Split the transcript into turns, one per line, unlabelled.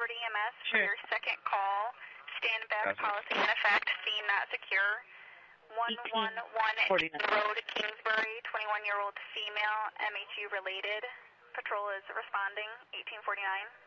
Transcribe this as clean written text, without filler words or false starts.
Medford EMS for
Sure.
your second call. Stand back policy in effect. Scene not secure. 111 Road, Kingsbury. 21-year-old female, MHU related. Patrol is responding. 1849.